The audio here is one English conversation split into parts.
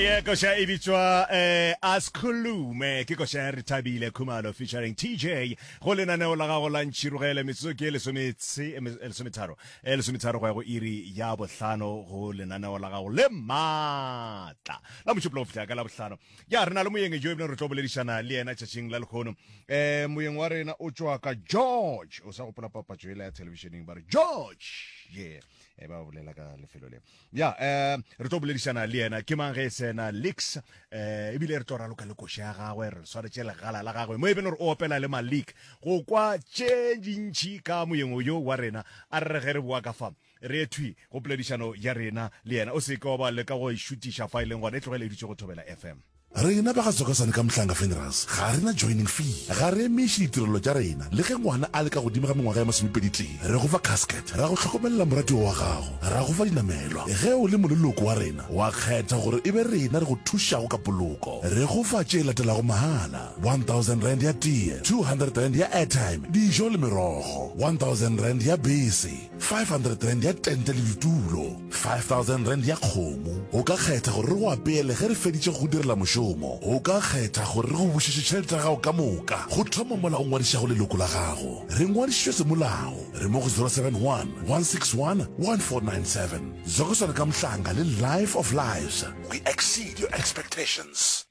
Yeah, kosha ibitswa Askhulume ke kosha re Thabile Khumalo featuring TJ go lenaneo la gago la ntshirogele metsotso ke lesometharo go go iri ya bohlano go lenaneo la gago le matla la motšhopolo go fihla ka la bohlano ya rena le moyeng jo ebile re tlo boledišana le ena tšatšing la lekgono moyeng wa rena o tswa ka George o sa gopola papatšo e la ya televisioneng ba re George yeah ba bolela ka lefelo le ya re tlo boledišana le ena ke mang ge sena Lix ebile re tora loka le koša ya gagwe re swaretse legala la gagwe mo e bene re opela le malik go kwa tšentšintši ka moyeng yo wa rena a re ge re boa ka fa re thwi go poledišano ya rena le yena o se ka ba le ka go šutiša faeleng gona e tlogele ditse go thobela FM Rena ba ga tsokasane ka Mhlanga Funerals ga rena joining fee ga re emeše ditirelo tša rena le ge ngwana a le ka godimo ga mengwaga ya masomepediteng re go fa casket ra go tlhokomelela moratiwa wa gago ra go fa dinamelwa ge o le moleloko wa rena wa kgetha gore e be rena re go thušago ka poloko re go fa tše latelago mahala 1000 rand ya tie 200 rand ya airtime dijo le merogo 1000 rand ya bese 500 rand ya tente le ditulo 5000 rand ya kgomo o ka kgetha gore re go apeele ge re feditše go direla mošomo o ka kgetha gore re go bušetše tšhelete ya gago ka moka go thoma mola o ngwadišago leloko la gago re ngwadišitšwe semolao re mo go 071 161 1497 zokoswana ka Mhlanga le Life of Lives. We exceed your expectations.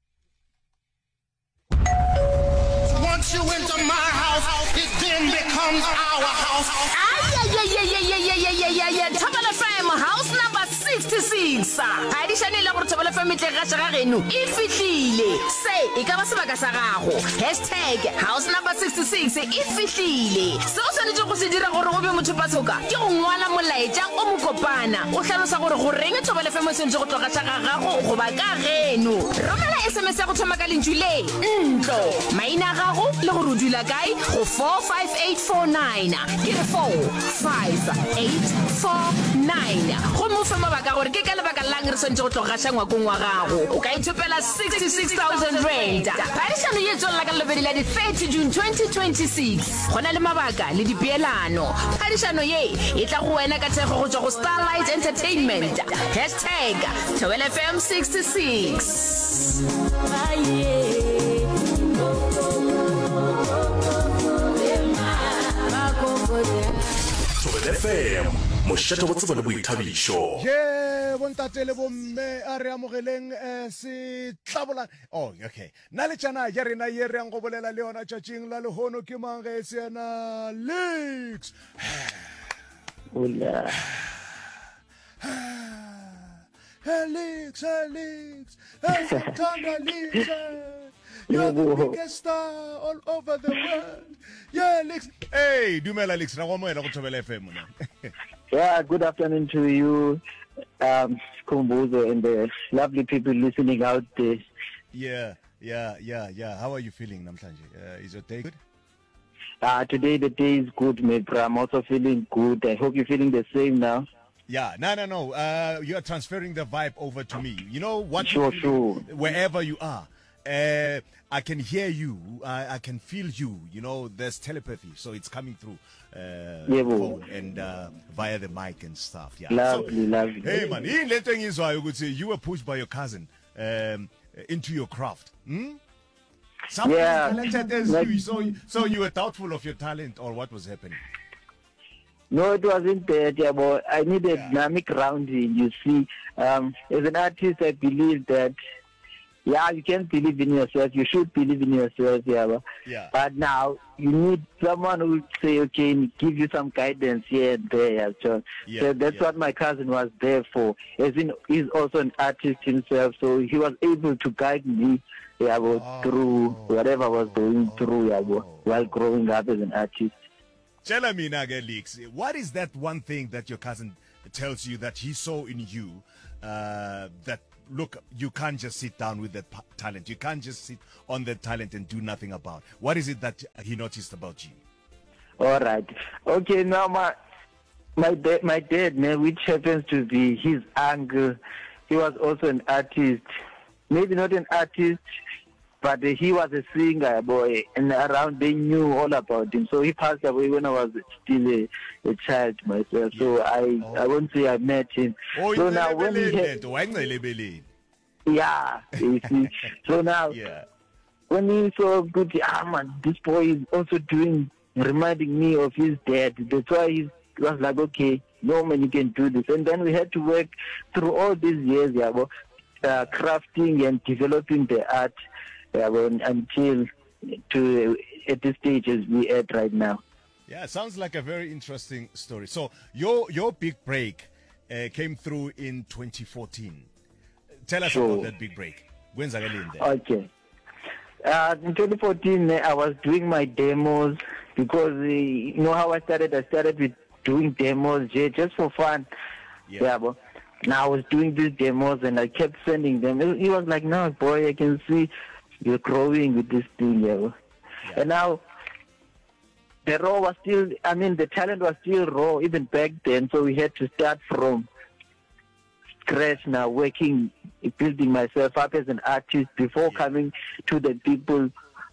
Once you enter my house, it then becomes our house. Thobela FM house number 66. Additionally la gore Thobela FM tle ga tshega geno e fihlile. Se e ka ba sebaka sa gago. #house number 66 e fihlile. Se o swanetse go se dira gore go be motho patsoka ke go ngwala molaetša o mokopana o hlalosa gore go reng Thobela FM se ntse go tloga tshega gago go ba ka geno. Romela SMS ya go thoma ka lentšu le ntlo maina gago le go dula kae go 45849 ke 45849 go mo fa mabaka gore ke ka lebaka lang re sentse go tloga shangwa go ngwa gago o ka ithopela 66000 rand paisano ye tswela ka lebedi la di 30 June 2026 gona le mabaka le dipeelano paisano ye e tla go wena ka thego go tswa go Starlight Entertainment #ThobelaFM 66 Thobela FM mošate go tseba le boithabišo ye bontate le bomme a re amogeleng se tlabola okay na le tšana ya rena ye re yang go bolela le yona tšatšing la lehono ke mang ge se na Lix Hola. Lix Thanda Lix you're the biggest star all over the world. Yeah, Lix. Hey, dumela Lix. Ra go moela go Thobela FM na. Yeah, good afternoon to you, Kumbuzo, and the lovely people listening out there. Yeah. How are you feeling, namhlanje? Is your day good? Today the day is good, mate. I'm also feeling good. I hope you're feeling the same now. Yeah, no. You are transferring the vibe over to me. You know what? Sure. Wherever you are. I can hear you. I can feel you. You know, there's telepathy, so it's coming through phone and via the mic and stuff. Yeah, lovely. Hey man, you would say you were pushed by your cousin into your craft. Someone talented as you. So you were doubtful of your talent, or what was happening? No, it wasn't that, but I needed dynamic rounding. You see, as an artist, I believe that. Yeah, you can believe in yourself. You should believe in yourself, yeah. But now you need someone who will say, okay, give you some guidance here and there. So that's what my cousin was there for. As in, he's also an artist himself, so he was able to guide me, through whatever I was going through, while growing up as an artist. Tell me, Lix, what is that one thing that your cousin tells you that he saw in you that? Look, you can't just sit down with that talent. You can't just sit on that talent and do nothing about. What is it that he noticed about you? All right. Okay, now my dad, man, which happens to be his uncle, he was also an artist. Maybe not an artist, but he was a singer, boy, and around they knew all about him. So he passed away when I was still a child myself. So I won't say I met him. Oh, so now when he Yeah, you see. So now, Yeah. when he saw good, man, this boy is also reminding me of his dad. That's why he was like, okay, no man, you can do this. And then we had to work through all these years, crafting and developing the art until at this stage as we at right now. Yeah, sounds like a very interesting story. So your big break came through in 2014. Tell us about that big break. When's I in there? Okay. In 2014, I was doing my demos because you know how I started? I started with doing demos just for fun. Yeah. But now I was doing these demos and I kept sending them. He was like, no, boy, I can see you're growing with this thing. Yeah. And now the talent was still raw even back then. So we had to start from scratch now, building myself up as an artist before coming to the people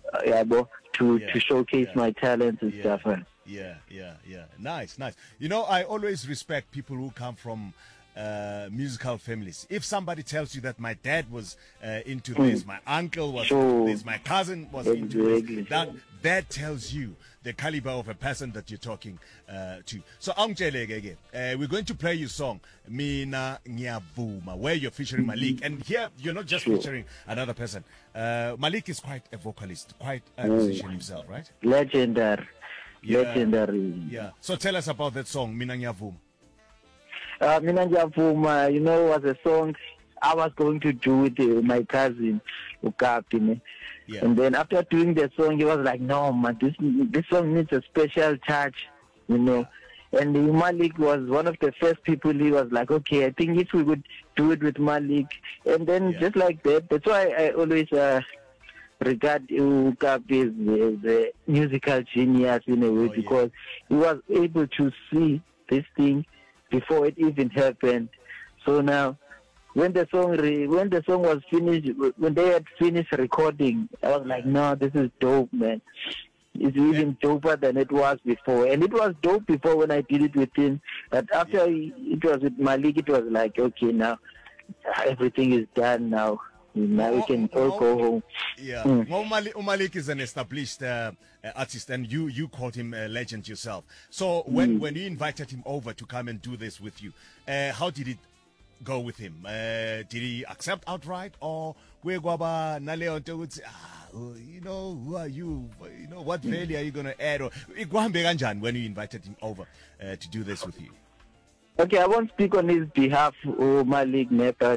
to showcase my talents and stuff. Yeah. Nice. You know, I always respect people who come from musical families. If somebody tells you that my dad was into this, my uncle was into this, my cousin was into this, that tells you the caliber of a person that you're talking to. So, we're going to play your song, Mina Nyavuma, where you're featuring Malik. And here, you're not just featuring another person. Malik is quite a vocalist, quite a musician himself, right? Legendary. Yeah. So tell us about that song, Mina Nyavuma. Mina Nyavuma, was a song I was going to do with my cousin, Ukapi. Yeah. And then after doing the song, he was like, no, man, this song needs a special touch, And Malik was one of the first people. He was like, okay, I think if we would do it with Malik. And then just like that, that's why I always regard Ukapi as the musical genius in a way, because he was able to see this thing before it even happened. So now, when the song was finished, when they had finished recording, I was like, no, this is dope, man. It's even doper than it was before. And it was dope before when I did it with him. But after it was with Malik, it was like, okay, now everything is done now. Now we can all go home. Yeah. Well, Malik is an established artist, and you called him a legend yourself. So when you invited him over to come and do this with you, how did it go with him? Did he accept outright, or who are you? What value are you going to add? Or when you invited him over to do this with you? Okay, I won't speak on his behalf, Malik, but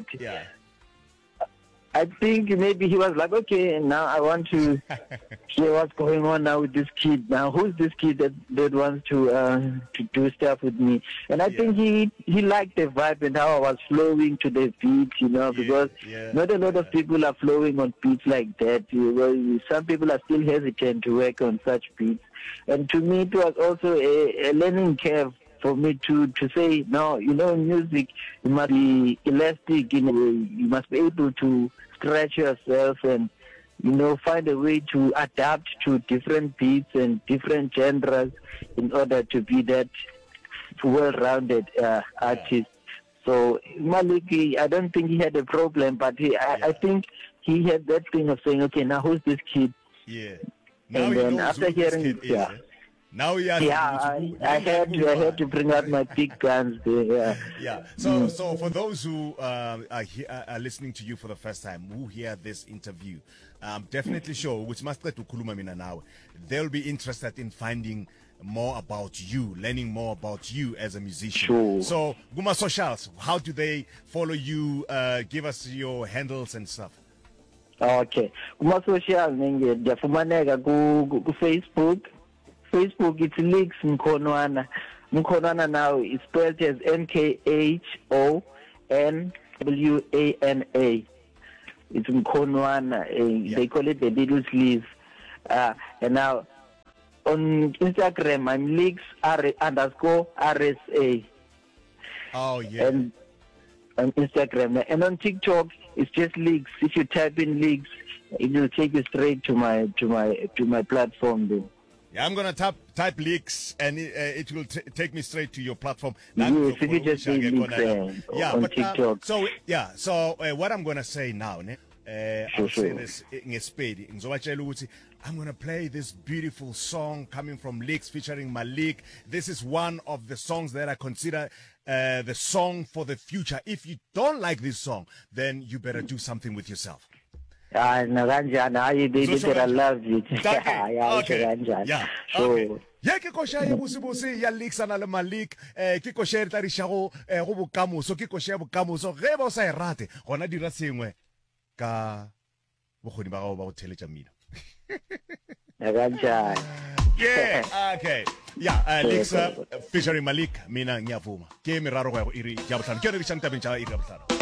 I think maybe he was like, okay, now I want to hear what's going on now with this kid. Now, who's this kid that wants to do stuff with me? And I think he liked the vibe and how I was flowing to the beat, because not a lot of people are flowing on beats like that. Some people are still hesitant to work on such beats. And to me, it was also a learning curve for me to say, no, in music, you must be elastic, you must be able to stretch yourself and, find a way to adapt to different beats and different genres in order to be that well-rounded artist. So Malik, I don't think he had a problem, but I think he had that thing of saying, okay, now who's this kid? Yeah. Now and then after hearing Now he has I had to bring out my big guns there. So for those who are listening to you for the first time, who hear this interview, I'm definitely sure which must get to Kuluma Mina now, they'll be interested in finding more about you, learning more about you as a musician. Sure. So Guma socials, how do they follow you? Give us your handles and stuff. Okay. Guma social ngiyafumaneka ku Facebook. Facebook, it's Leaks Mkhonwana. Mkhonwana now is spelled as Mkhonwana. It's Mkhonwana. They call it the little sleeves. And now on Instagram, I'm Leaks _RSA. Oh yeah. And on Instagram, and on TikTok, it's just Leaks. If you type in Leaks, it will take you straight to my platform. Then. Yeah, I'm gonna type leaks, and it will take me straight to your platform. Yes, if you just say leaks on TikTok. So what I'm gonna say now, I'll say this ngespedi. Ngizobatshela ukuthi I'm gonna play this beautiful song coming from Leaks featuring Malik. This is one of the songs that I consider the song for the future. If you don't like this song, then you better do something with yourself. I love it. Yeah. Okay. Ya ke kosha ya busibusi ya Leaksana le Malik ke kosha re tarishago go bokamoso ke kosha ya bokamoso ge ba sa irate gona dira sengwe ka bogodi ba go ba go theletša mmino. Yeah, okay. Yeah, Leaks featuring Malik mina ngiyavuma. Ke miraro go iri ya botlhano. Ke re di tšang tabeng tša iri ya botlhano.